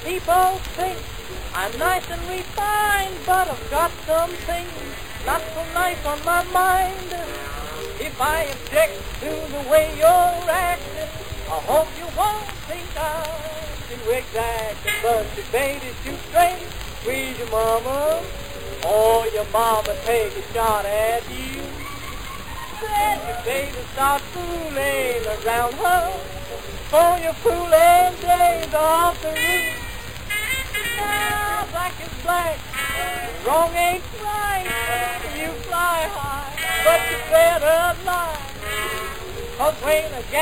People think I'm nice and refined, but I've got something not so nice on my mind. If I object to the way you're acting, I hope you won't think I'm exacting. But you baby, shoot straight, squeeze your mama, or your mama take a shot at you. Then your baby start fooling around her, for your fooling days off the roof. Now black is black, wrong ain't right. You fly high, but you better lie. 'Cause when a